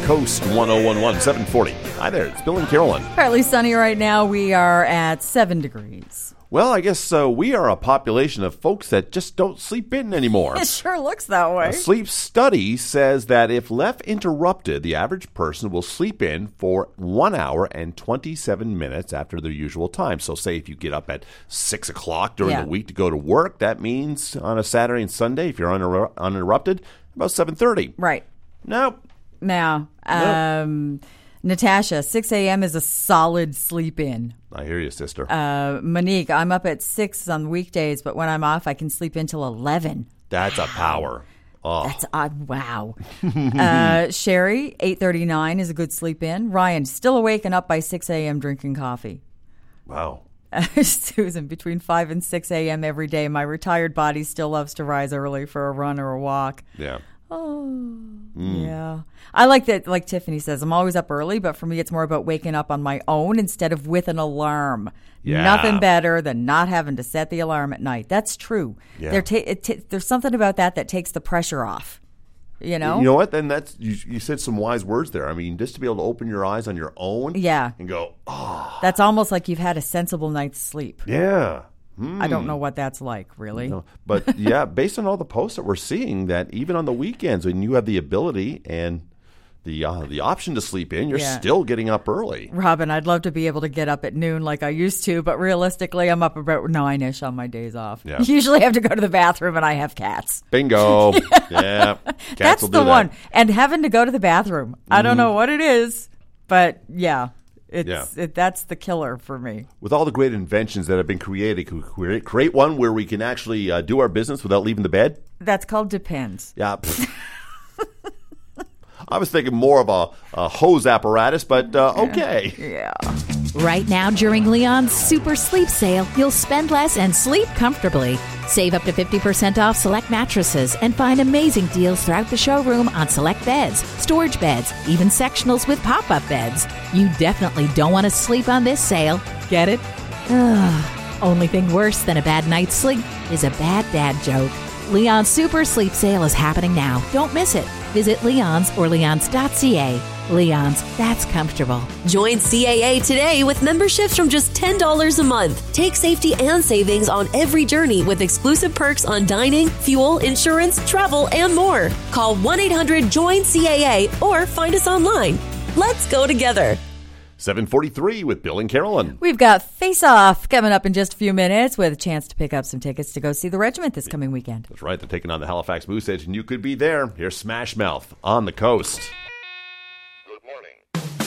Coast 1011, 740. Hi there, it's Bill and Carolyn. Partly sunny right now. We are at 7 degrees. Well, I guess we are a population of folks that just don't sleep in anymore. It sure looks that way. A sleep study says that if left interrupted, the average person will sleep in for 1 hour and 27 minutes after their usual time. So say if you get up at 6 o'clock during the week to go to work, that means on a Saturday and Sunday, if you're uninterrupted, about 7:30. Right. Nope. Now, Natasha, 6 a.m. is a solid sleep in. I hear you, sister. Monique, I'm up at 6 on weekdays, but when I'm off, I can sleep until 11. That's a power. Oh. That's odd. Wow. Sherry, 8:39 is a good sleep in. Ryan, still awake and up by 6 a.m. drinking coffee. Wow. Susan, between 5 and 6 a.m. every day. My retired body still loves to rise early for a run or a walk. Yeah. Oh, yeah. I like that, like Tiffany says, I'm always up early, but for me, it's more about waking up on my own instead of with an alarm. Yeah. Nothing better than not having to set the alarm at night. That's true. Yeah. There's something about that takes the pressure off. You know? You know what? Then that's you said some wise words there. I mean, just to be able to open your eyes on your own and go, oh. That's almost like you've had a sensible night's sleep. Yeah. I don't know what that's like, really. No. But, yeah, based on all the posts that we're seeing, that even on the weekends when you have the ability and the option to sleep in, you're still getting up early. Robin, I'd love to be able to get up at noon like I used to, but realistically, I'm up about 9-ish on my days off. Yeah. Usually I have to go to the bathroom, and I have cats. Bingo. Yeah. Cats That's will the do one. that. And having to go to the bathroom. I don't know what it is, but yeah. That's the killer for me. With all the great inventions that have been created, can we create one where we can actually do our business without leaving the bed? That's called Depends. Yeah. I was thinking more of a hose apparatus, but okay. Yeah. Right now, during Leon's Super Sleep Sale, you'll spend less and sleep comfortably. Save up to 50% off select mattresses and find amazing deals throughout the showroom on select beds, storage beds, even sectionals with pop-up beds. You definitely don't want to sleep on this sale. Get it? Only thing worse than a bad night's sleep is a bad dad joke. Leon's Super Sleep Sale is happening now. Don't miss it. Visit Leon's or leons.ca. Leon's, that's comfortable. Join CAA today with memberships from just $10 a month. Take safety and savings on every journey with exclusive perks on dining, fuel, insurance, travel, and more. Call 1-800-JOIN-CAA or find us online. Let's go together. 7:43 with Bill and Carolyn. We've got Face Off coming up in just a few minutes with a chance to pick up some tickets to go see the regiment this coming weekend. That's right. They're taking on the Halifax Moose Edge, and you could be there. Here's Smash Mouth on the Coast. Good morning.